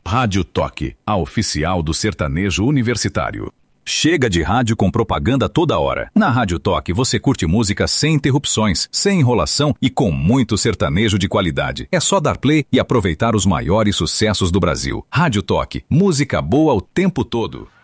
Rádio Toque, a oficial do sertanejo universitário. Chega de rádio com propaganda toda hora. Na Rádio Toque você curte música sem interrupções, sem enrolação e com muito sertanejo de qualidade. É só dar play e aproveitar os maiores sucessos do Brasil. Rádio Toque, música boa o tempo todo.